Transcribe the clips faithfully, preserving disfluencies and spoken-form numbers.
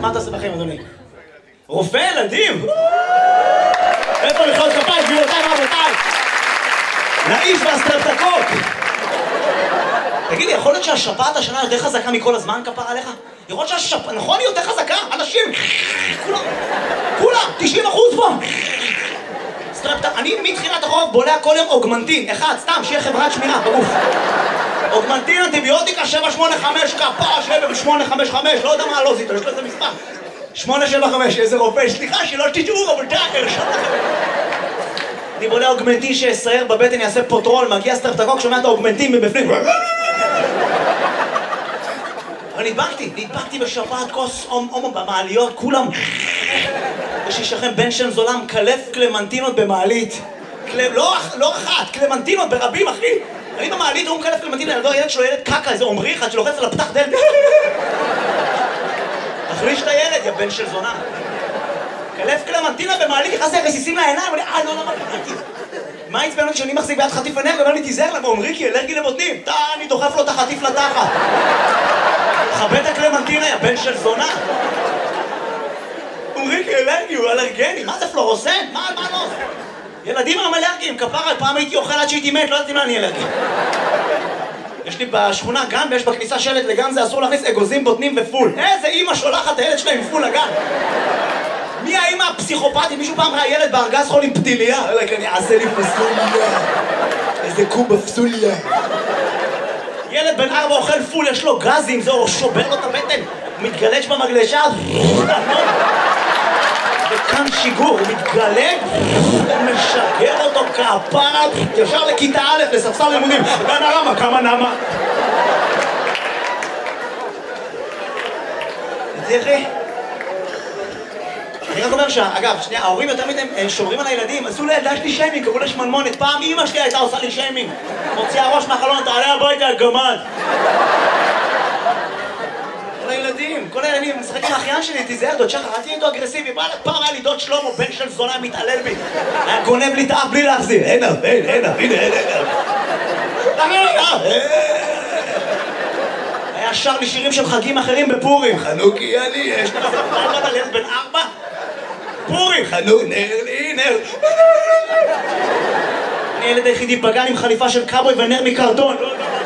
מה אתה עושה בחיים, אדוני? רופא ילדים? איפה מחיאות כפיים, גבירותיי ורבותיי? לאיש והסטרפטקוק! תגיד לי, יכול להיות שהשפעת השנה יותר חזקה מכל הזמן, כפר עליך? יכול להיות שהשפעת, נכון, היא יותר חזקה? אנשים, כולם, כולם, תשעים אחוז פה! סטרפטק, אני מתחילת החורף בולע כל יום אוגמנטין, אחד, סתם, שיהיה חברת שמירה בגוף. אוגמנטין, אנטיביוטיקה, שבע שמונה חמש, כפר, שבע שמונה חמש חמש, לא יודע מה לא זיתו, יש לו איזה מספר. שמונה שבע חמש, איזה רופא, סליחה, שלא תשאו, אבל די, הרשום לכם. אני בולע אוגמנטין שיסייר בבטן, יעשה פוטרול, מגיע סטרפטקוק, שומע את האוגמנטין מבפנים. אבל נדבקתי, נדבקתי בשפעת כוס הומו במעליות, כולם. יש לי שכם בן שם זולם, קלף קלמנטינות במעלית. לא אחת, קלמנטינות ברבים, אחי. אני במעלית, הוא מקלף קלמנטינות, ילדו, הילד שלו ילד קקה, איזה עומרי אחד שלוחץ על הפתח דלת. תחליש את הילד, יא בן של זונה. קלף קלמנטינה במעלית, נכנס לי רסיסים לעיניים, ואני, אה, לא, לא, לא, מה עצבן אותי שאני מחזיק ביד חטיף אנרגיה, ואומר לי, תיזהר לה, ועומרי כי אלרגי לבוטנים. תא, אני דוחף לו את החטיף לתחת. חבט הקלמנטינה, יא בן של זונה. עומרי כי אלרגי, הוא אלרגני, מה זה פלורוסן? מה, מה לא? ילדים הם אלרגיים, כפרה, פעם הייתי אוכל עד שהייתי מת, לא יודעת אם אני אלרגי. יש לי בשכונה גן, ויש בכניסה שלט לגן, זה אסור להכניס אגוזים, בוטנים ופול. איזה אימא שולחת את הילד שלה עם פול לגן. מי האמא הפסיכופתית? מישהו פעם ראה ילד בארגז חול עם פתיליה? אלא כי אני אעשה לי פסוליה. איזה קובה פסוליה. ילד בן ארבע אוכל פול, יש לו גזים, זהו, שובר לו את הבטן. הוא מתגלש במגלשה. וכאן שיגור, הוא מתגלג, הוא משגר אותו כפרה, ישר לכיתה א', לספסל לימודים. גן הרמה, כמה נמה. תראי. אני רק אומר שאגב, שנייה, ההורים יותר מדי שומרים על הילדים, עשו לילדה שלי שיימינג, קראו לה שמנמונת, פעם אמא שלי הייתה עושה לי שיימינג, מוציאה ראש מהחלון, תעלה הביתה, גמד. כל הילדים, כל הילדים, משחק עם האחיין שלי, תיזהר, דוד שחר, אל תהיה איתו אגרסיבי, פעם היה לי דוד שלמה, בן של זונה, מתעלל בי, היה גונב לי את האף בלי להחזיר, אין אף, אין, אין אף, הנה, אין אף. היה שר לי שירים של חגים אחרים בפורים, חנוכי אני, יש לך פעם על ילד בן ארבע? פורים, חנוך, נר לי, נר. אני ילד היחידי בגן עם חליפה של קאבוי ונר מקרטון.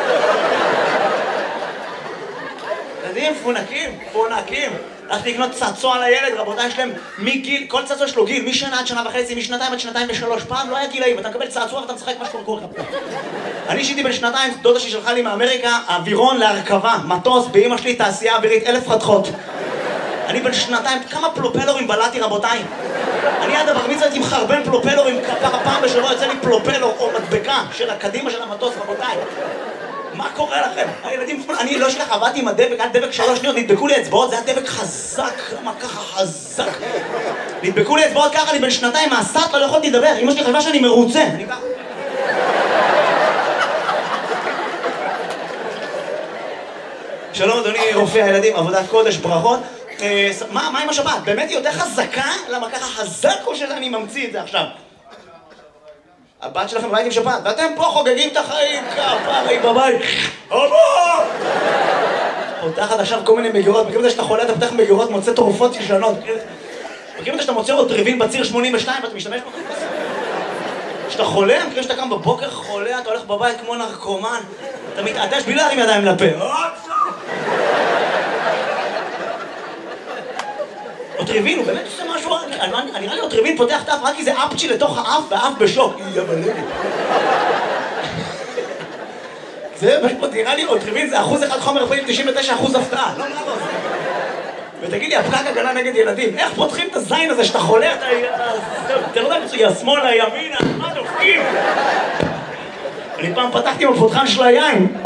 ילדים, פונקים, פונקים. הלכתי לקנות צעצוע לילד, רבותיי, יש להם מגיל, כל צעצוע יש לו גיל, משנה עד שנה וחצי, משנתיים עד שנתיים ושלוש. פעם לא היה גילאים, אתה מקבל צעצוע ואתה משחק מה שאתה קורא. אני אישיתי בין שנתיים, דודה שלי שלחה לי מאמריקה, אווירון להרכבה, מטוס, באמא שלי תעשייה אווירית, אלף חתכות. אני בין שנתיים, כמה פלופלורים בלעתי, רבותיי? אני עד הבר מצווה הייתי מחרבן פלופלורים, כפרה פעם בשבוע יוצא לי פלופלור או מדבקה של הקדימה של המטוס, רבותיי. מה קורה לכם? הילדים, אני לא שלך, עבדתי עם הדבק, היה דבק שלוש שניות, נדבקו לי אצבעות, זה היה דבק חזק, מה ככה חזק? נדבקו לי אצבעות ככה, אני בין שנתיים מהסטלה, לא יכולתי לדבר, אמא שלי חשבה שאני מרוצה, אני ככה. שלום אדוני רופא הילדים, עבודת קודש, ברכות. מה, מה עם השבת? באמת היא יותר חזקה? למה ככה חזק או שאני ממציא את זה עכשיו? הבת שלכם בבית עם שבת, ואתם פה חוגגים את החיים, כפרי בבית. אבא! פותחת עכשיו כל מיני מגירות, מכירים את זה שאתה חולה, אתה פותח מגירות, מוצא תרופות ישנות. מכירים את זה שאתה מוצא עוד טריבין בציר שמונים ושתיים ואתה משתמש בו? כשאתה חולה, מכירים שאתה קם בבוקר חולה, אתה הולך בבית כמו נרקומן, אתה מתעטש בלי להרים ידיים לפה. אוטריבין, הוא באמת עושה משהו, נראה לי אוטריבין פותח את האף רק כי זה אפצ'י לתוך האף והאף בשוק. יא בלגי. זה פשוט, נראה לי אוטריבין זה אחוז אחד חומר רפואי, תשעים ותשעה אחוז הפתעה. לא, מה לא? ותגיד לי, הפקק הגנה נגד ילדים, איך פותחים את הזין הזה שאתה חולה, אתה... אתה לא יודע, יא שמאלה, ימינה, מה דופקים? אני פעם פתחתי עם הפותחן של היין.